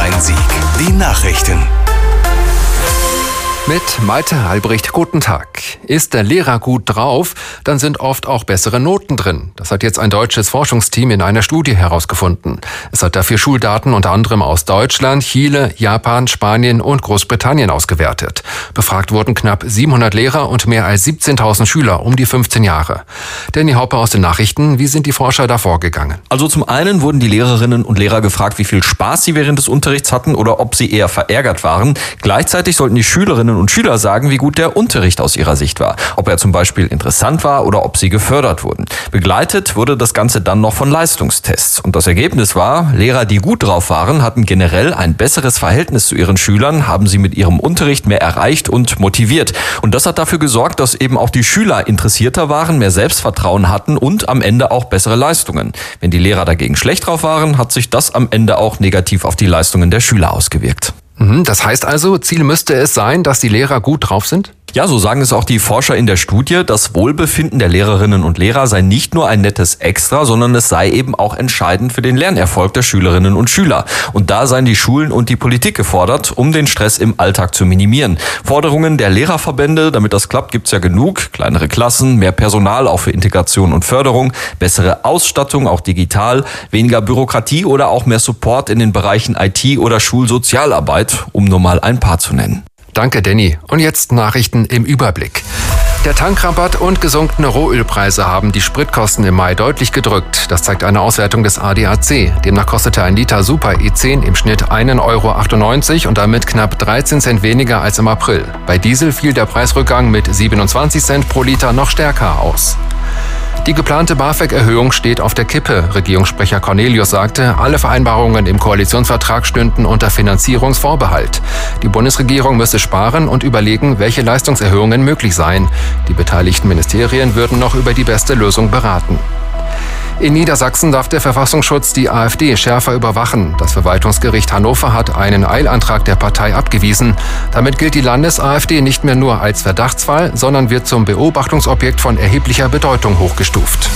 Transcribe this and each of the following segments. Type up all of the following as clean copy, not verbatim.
Bonn-Rhein-Sieg. Die Nachrichten. Mit Malte Albrecht, guten Tag. Ist der Lehrer gut drauf, dann sind oft auch bessere Noten drin. Das hat jetzt ein deutsches Forschungsteam in einer Studie herausgefunden. Es hat dafür Schuldaten unter anderem aus Deutschland, Chile, Japan, Spanien und Großbritannien ausgewertet. Befragt wurden knapp 700 Lehrer und mehr als 17.000 Schüler um die 15 Jahre. Danny Hopper aus den Nachrichten, wie sind die Forscher da vorgegangen? Also zum einen wurden die Lehrerinnen und Lehrer gefragt, wie viel Spaß sie während des Unterrichts hatten oder ob sie eher verärgert waren. Gleichzeitig sollten die Schülerinnen und Schüler sagen, wie gut der Unterricht aus ihrer Sicht war. Ob er zum Beispiel interessant war oder ob sie gefördert wurden. Begleitet wurde das Ganze dann noch von Leistungstests. Und das Ergebnis war, Lehrer, die gut drauf waren, hatten generell ein besseres Verhältnis zu ihren Schülern, haben sie mit ihrem Unterricht mehr erreicht und motiviert. Und das hat dafür gesorgt, dass eben auch die Schüler interessierter waren, mehr Selbstvertrauen hatten und am Ende auch bessere Leistungen. Wenn die Lehrer dagegen schlecht drauf waren, hat sich das am Ende auch negativ auf die Leistungen der Schüler ausgewirkt. Das heißt also, Ziel müsste es sein, dass die Lehrer gut drauf sind? Ja, so sagen es auch die Forscher in der Studie. Das Wohlbefinden der Lehrerinnen und Lehrer sei nicht nur ein nettes Extra, sondern es sei eben auch entscheidend für den Lernerfolg der Schülerinnen und Schüler. Und da seien die Schulen und die Politik gefordert, um den Stress im Alltag zu minimieren. Forderungen der Lehrerverbände, damit das klappt, gibt's ja genug. Kleinere Klassen, mehr Personal auch für Integration und Förderung, bessere Ausstattung, auch digital, weniger Bürokratie oder auch mehr Support in den Bereichen IT oder Schulsozialarbeit, um nur mal ein paar zu nennen. Danke, Danny. Und jetzt Nachrichten im Überblick. Der Tankrabatt und gesunkene Rohölpreise haben die Spritkosten im Mai deutlich gedrückt. Das zeigt eine Auswertung des ADAC. Demnach kostete ein Liter Super E10 im Schnitt 1,98 € und damit knapp 13 Cent weniger als im April. Bei Diesel fiel der Preisrückgang mit 27 Cent pro Liter noch stärker aus. Die geplante BAföG-Erhöhung steht auf der Kippe. Regierungssprecher Cornelius sagte, alle Vereinbarungen im Koalitionsvertrag stünden unter Finanzierungsvorbehalt. Die Bundesregierung müsse sparen und überlegen, welche Leistungserhöhungen möglich seien. Die beteiligten Ministerien würden noch über die beste Lösung beraten. In Niedersachsen darf der Verfassungsschutz die AfD schärfer überwachen. Das Verwaltungsgericht Hannover hat einen Eilantrag der Partei abgewiesen. Damit gilt die Landes-AfD nicht mehr nur als Verdachtsfall, sondern wird zum Beobachtungsobjekt von erheblicher Bedeutung hochgestuft.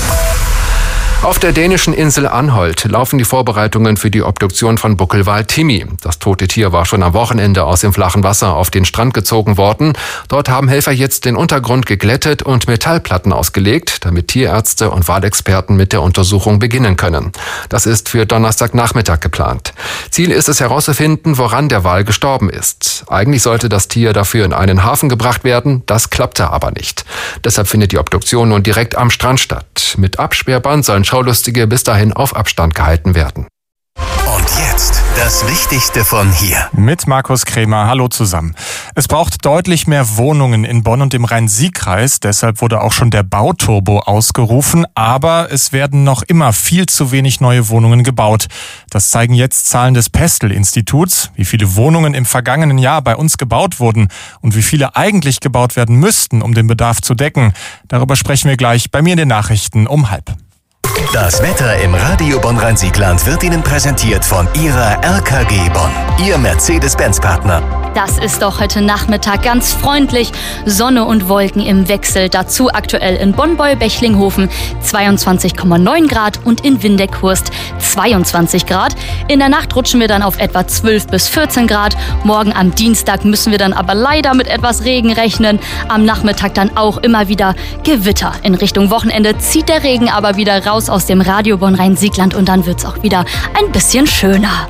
Auf der dänischen Insel Anholt laufen die Vorbereitungen für die Obduktion von Buckelwal Timmy. Das tote Tier war schon am Wochenende aus dem flachen Wasser auf den Strand gezogen worden. Dort haben Helfer jetzt den Untergrund geglättet und Metallplatten ausgelegt, damit Tierärzte und Walexperten mit der Untersuchung beginnen können. Das ist für Donnerstagnachmittag geplant. Ziel ist es herauszufinden, woran der Wal gestorben ist. Eigentlich sollte das Tier dafür in einen Hafen gebracht werden, das klappte aber nicht. Deshalb findet die Obduktion nun direkt am Strand statt. Mit Absperrband sollen Schaulustige bis dahin auf Abstand gehalten werden. Und jetzt das Wichtigste von hier. Mit Markus Krämer. Hallo zusammen. Es braucht deutlich mehr Wohnungen in Bonn und im Rhein-Sieg-Kreis. Deshalb wurde auch schon der Bauturbo ausgerufen. Aber es werden noch immer viel zu wenig neue Wohnungen gebaut. Das zeigen jetzt Zahlen des Pestel-Instituts. Wie viele Wohnungen im vergangenen Jahr bei uns gebaut wurden und wie viele eigentlich gebaut werden müssten, um den Bedarf zu decken. Darüber sprechen wir gleich bei mir in den Nachrichten um 12:30. Das Wetter im Radio Bonn-Rhein-Sieg-Land wird Ihnen präsentiert von Ihrer RKG Bonn, Ihr Mercedes-Benz-Partner. Das ist doch heute Nachmittag ganz freundlich. Sonne und Wolken im Wechsel. Dazu aktuell in Bonn-Beul-Bechlinghofen 22,9 Grad und in Windeck-Hurst 22 Grad. In der Nacht rutschen wir dann auf etwa 12 bis 14 Grad. Morgen am Dienstag müssen wir dann aber leider mit etwas Regen rechnen. Am Nachmittag dann auch immer wieder Gewitter. In Richtung Wochenende zieht der Regen aber wieder raus aus dem Radio Bonn-Rhein-Sieg-Land und dann wird's auch wieder ein bisschen schöner.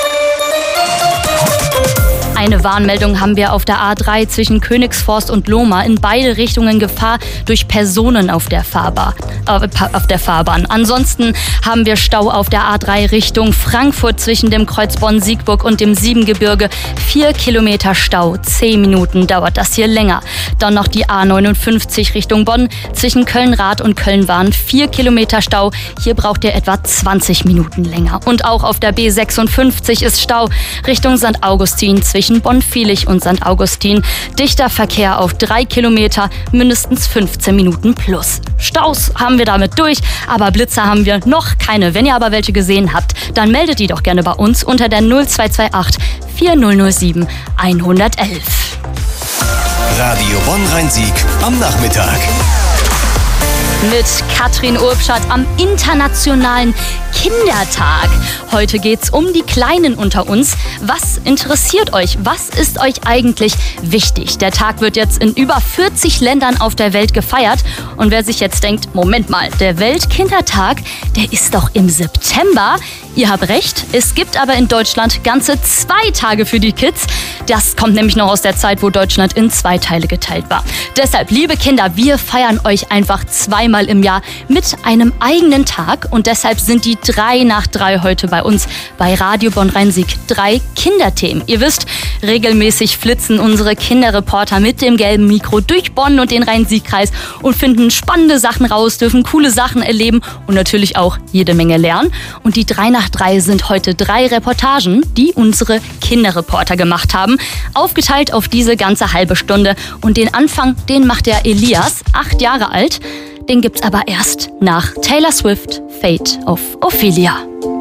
Eine Warnmeldung haben wir auf der A3 zwischen Königsforst und Lohmar. In beide Richtungen Gefahr durch Personen auf der Fahrbahn. Ansonsten haben wir Stau auf der A3 Richtung Frankfurt zwischen dem Kreuz Bonn-Siegburg und dem Siebengebirge. 4 Kilometer Stau, 10 Minuten dauert das hier länger. Dann noch die A59 Richtung Bonn zwischen Köln-Rath und Köln-Wahn. 4 Kilometer Stau, hier braucht ihr etwa 20 Minuten länger. Und auch auf der B56 ist Stau Richtung St. Augustin zwischen Bonn-Viehlich und St. Augustin. Dichter Verkehr auf 3 Kilometer, mindestens 15 Minuten plus. Staus haben wir damit durch, aber Blitzer haben wir noch keine. Wenn ihr aber welche gesehen habt, dann meldet die doch gerne bei uns unter der 0228 4007 111. Radio Bonn-Rhein-Sieg am Nachmittag. mit Katrin Urbschat am Internationalen Kindertag. Heute geht's um die Kleinen unter uns. Was interessiert euch? Was ist euch eigentlich wichtig? Der Tag wird jetzt in über 40 Ländern auf der Welt gefeiert. Und wer sich jetzt denkt, Moment mal, der Weltkindertag, der ist doch im September. Ihr habt recht, es gibt aber in Deutschland ganze 2 Tage für die Kids. Das kommt nämlich noch aus der Zeit, wo Deutschland in 2 Teile geteilt war. Deshalb, liebe Kinder, wir feiern euch einfach 2-mal im Jahr mit einem eigenen Tag. Und deshalb sind die 3 nach 3 heute bei uns bei Radio Bonn-Rhein-Sieg. 3 Kinderthemen. Ihr wisst, regelmäßig flitzen unsere Kinderreporter mit dem gelben Mikro durch Bonn und den Rhein-Sieg-Kreis und finden spannende Sachen raus, dürfen coole Sachen erleben und natürlich auch jede Menge lernen. Und die 3 nach 3 sind heute 3 Reportagen, die unsere Kinderreporter gemacht haben, aufgeteilt auf diese ganze halbe Stunde. Und den Anfang, den macht der Elias, 8 Jahre alt. Den gibt's aber erst nach Taylor Swift, Fate of Ophelia.